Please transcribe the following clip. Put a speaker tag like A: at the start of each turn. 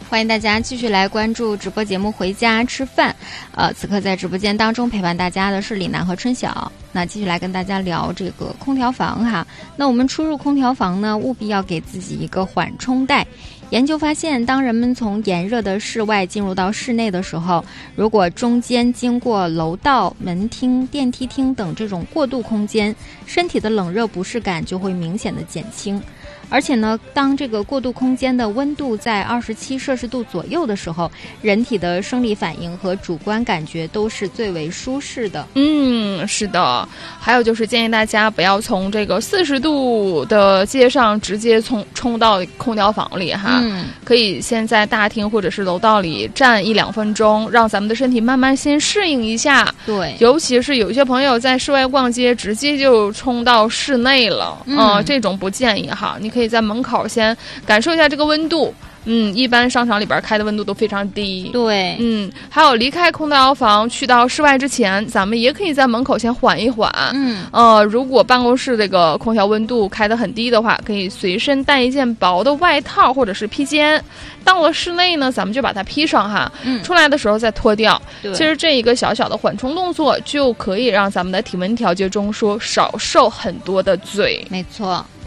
A: 欢迎大家继续来关注直播节目《回家吃饭》。此刻在直播间当中陪伴大家的是李楠和春晓。那继续来跟大家聊这个空调房哈。那我们出入空调房呢，务必要给自己一个缓冲带。研究发现，当人们从炎热的室外进入到室内的时候，如果中间经过楼道、门厅、电梯厅等这种过渡空间，身体的冷热不适感就会明显的减轻。而且呢，当这个过渡空间的温度在27摄氏度左右的时候，人体的生理反应和主观感觉都是最为舒适的。
B: 是的。还有就是建议大家不要从这个40度的街上直接冲到空调房里哈。可以先在大厅或者是楼道里站1-2分钟，让咱们的身体慢慢先适应一下。
A: 对，
B: 尤其是有些朋友在室外逛街，直接就冲到室内了。这种不建议哈。你可以在门口先感受一下这个温度。一般商场里边开的温度都非常低。
A: 对，
B: 还有离开空调房去到室外之前，咱们也可以在门口先缓一缓。如果办公室这个空调温度开得很低的话，可以随身带一件薄的外套或者是披肩。到了室内呢，咱们就把它披上哈。出来的时候再脱掉。其实这一个小小的缓冲动作，就可以让咱们的体温调节中枢少受很多的罪。
A: 没错。